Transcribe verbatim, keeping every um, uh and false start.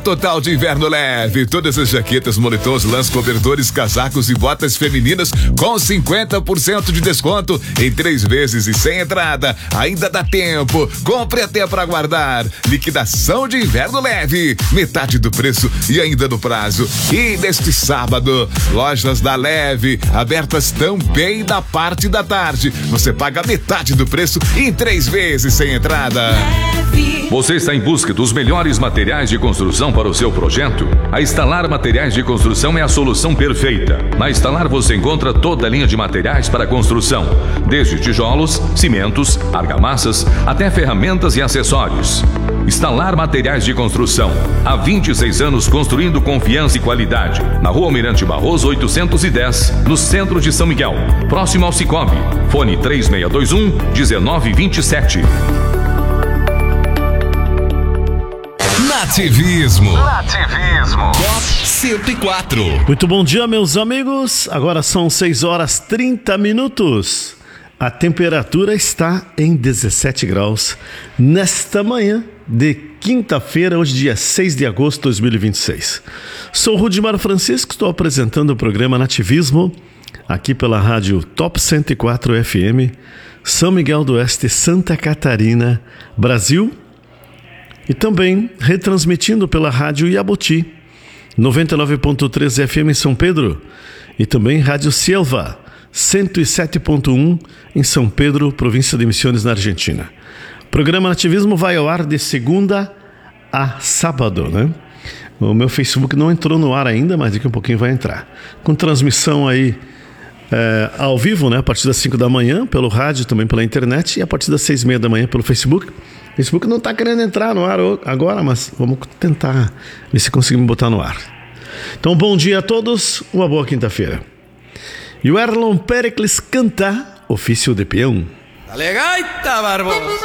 Total de inverno leve, todas as jaquetas, moletons, lãs, cobertores, casacos e botas femininas com cinquenta por cento de desconto em três vezes e sem entrada. Ainda dá tempo, compre até para guardar. Liquidação de inverno leve, metade do preço e ainda no prazo. E neste sábado, lojas da Leve abertas também na parte da tarde. Você paga metade do preço em três vezes sem entrada. Você está em busca dos melhores materiais de construção para o seu projeto? A Instalar Materiais de Construção é a solução perfeita. Na Instalar você encontra toda a linha de materiais para construção, desde tijolos, cimentos, argamassas, até ferramentas e acessórios. Instalar Materiais de Construção. Há vinte e seis anos construindo confiança e qualidade. Na Rua Almirante Barroso oitocentos e dez, no centro de São Miguel, próximo ao Cicobi. Fone três seis dois um, um nove dois sete. Nativismo. Nativismo. Top cento e quatro. Muito bom dia, meus amigos. Agora são seis horas e trinta minutos. A temperatura está em dezessete graus nesta manhã de quinta-feira, hoje dia seis de agosto de dois mil e vinte e seis. Sou Rudimar Francisco, estou apresentando o programa Nativismo aqui pela rádio Top cento e quatro F M, São Miguel do Oeste, Santa Catarina, Brasil. E também retransmitindo pela rádio Iaboti, noventa e nove ponto três F M em São Pedro. E também Rádio Silva, cento e sete ponto um em São Pedro, província de Misiones, na Argentina. O programa Nativismo vai ao ar de segunda a sábado, né? O meu Facebook não entrou no ar ainda, mas daqui a um pouquinho vai entrar. Com transmissão aí é, ao vivo, né? A partir das cinco da manhã, pelo rádio, também pela internet. E a partir das seis e meia da manhã pelo Facebook. O Facebook não está querendo entrar no ar agora, mas vamos tentar ver se conseguimos botar no ar. Então, bom dia a todos, uma boa quinta-feira. E o Erlon Pericles canta Ofício de Peão. Dale gaita, Barbosa!